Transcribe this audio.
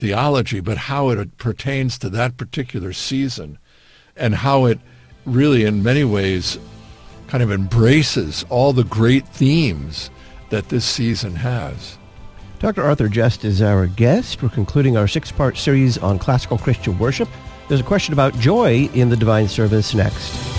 theology, but how it pertains to that particular season and how it really, in many ways, kind of embraces all the great themes that this season has. Dr. Arthur Just is our guest. We're concluding our 6-part series on classical Christian worship. There's a question about joy in the divine service next.